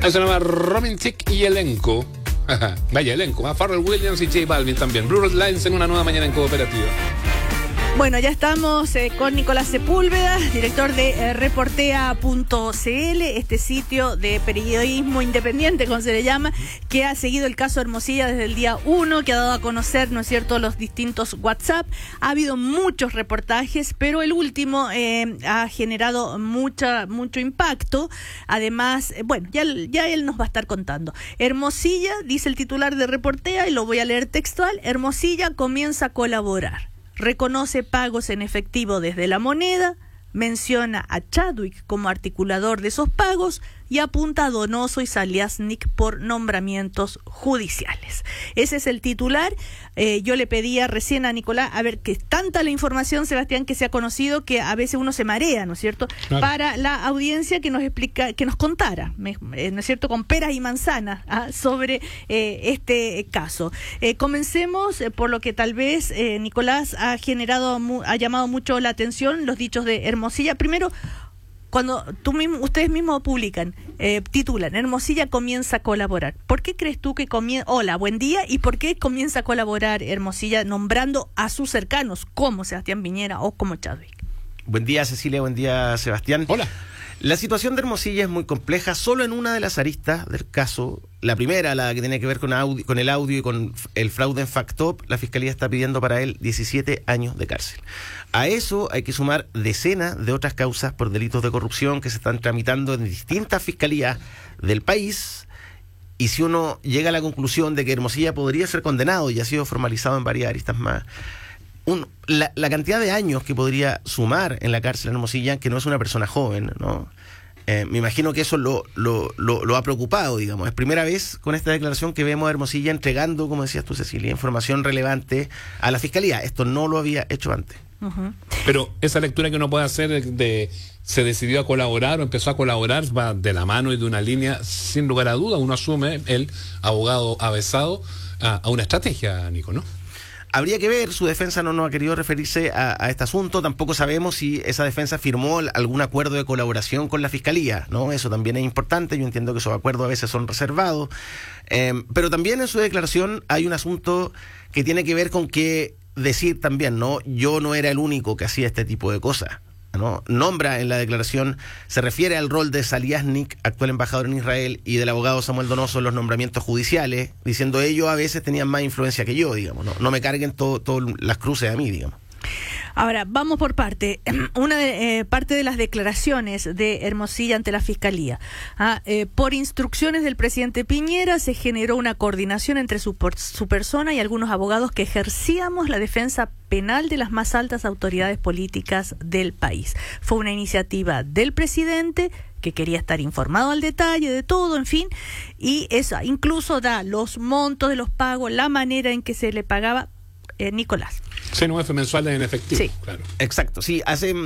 Eso se llama Romantic y elenco. Vaya elenco, ¿eh? Pharrell Williams y J Balvin también. Blue Lines en una nueva mañana en Cooperativa. Bueno, ya estamos con Nicolás Sepúlveda, director de Reportea.cl, este sitio de periodismo independiente, como se le llama, que ha seguido el caso Hermosilla desde el día 1, que ha dado a conocer, ¿no es cierto?, los distintos WhatsApp. Ha habido muchos reportajes, pero el último ha generado mucho impacto. Además, bueno, ya él nos va a estar contando. Hermosilla, dice el titular de Reportea, y lo voy a leer textual: Hermosilla comienza a colaborar. Reconoce pagos en efectivo desde La Moneda, menciona a Chadwick como articulador de esos pagos y apunta a Donoso y Zaliasnik por nombramientos judiciales. Ese es el titular. Yo le pedía recién a Nicolás, a ver, que es tanta la información, Sebastián, que se ha conocido, que a veces uno se marea, ¿no es cierto? Claro. Para la audiencia que nos explica, que nos contara, ¿no es cierto?, con peras y manzanas sobre este caso. Comencemos por lo que tal vez Nicolás ha llamado mucho la atención, los dichos de Hermosilla. Primero, cuando ustedes mismos publican, titulan, Hermosilla comienza a colaborar. ¿Por qué crees tú que Hola, buen día. ¿Y por qué comienza a colaborar Hermosilla nombrando a sus cercanos como Sebastián Piñera o como Chadwick? Buen día, Cecilia. Buen día, Sebastián. Hola. La situación de Hermosilla es muy compleja. Solo en una de las aristas del caso, la primera, la que tiene que ver con el audio y con el fraude en Factop, la Fiscalía está pidiendo para él 17 años de cárcel. A eso hay que sumar decenas de otras causas por delitos de corrupción que se están tramitando en distintas fiscalías del país. Y si uno llega a la conclusión de que Hermosilla podría ser condenado y ha sido formalizado en varias aristas más, la cantidad de años que podría sumar en la cárcel Hermosilla, que no es una persona joven, ¿no? Me imagino que eso lo ha preocupado, digamos. Es primera vez con esta declaración que vemos a Hermosilla entregando, como decías tú, Cecilia, información relevante a la Fiscalía. Esto no lo había hecho antes. Uh-huh. Pero esa lectura que uno puede hacer de se decidió a colaborar o empezó a colaborar va de la mano y de una línea, sin lugar a duda. Uno asume, el abogado avesado, a una estrategia, Nico, ¿no? Habría que ver, su defensa no ha querido referirse a este asunto, tampoco sabemos si esa defensa firmó algún acuerdo de colaboración con la Fiscalía, ¿no? Eso también es importante, yo entiendo que esos acuerdos a veces son reservados, pero también en su declaración hay un asunto que tiene que ver con que decir también, ¿no? Yo no era el único que hacía este tipo de cosas, ¿no? Nombra en la declaración, se refiere al rol de Zaliasnik, actual embajador en Israel, y del abogado Samuel Donoso en los nombramientos judiciales, diciendo ellos a veces tenían más influencia que yo, digamos, no me carguen todas las cruces a mí, digamos. Ahora, vamos por parte. Parte de las declaraciones de Hermosilla ante la Fiscalía. Por instrucciones del presidente Piñera se generó una coordinación entre su persona y algunos abogados que ejercíamos la defensa penal de las más altas autoridades políticas del país. Fue una iniciativa del presidente, que quería estar informado al detalle de todo, en fin, y eso incluso da los montos de los pagos, la manera en que se le pagaba. Nicolás. CNUF mensuales en efectivo. Sí. Claro. Exacto, sí, hace